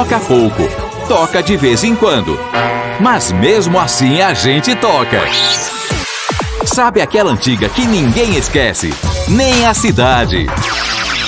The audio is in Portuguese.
toca pouco, toca de vez em quando. Mas mesmo assim a gente toca. Sabe aquela antiga que ninguém esquece? Nem a cidade.